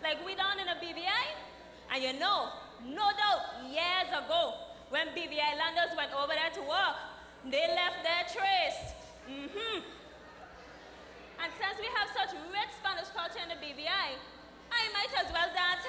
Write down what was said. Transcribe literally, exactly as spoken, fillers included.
like we down in the B V I. And you know, no doubt, years ago, when B V I landers went over there to work, they left their trace. Mm-hmm. And since we have such rich Spanish culture in the B V I, I might as well dance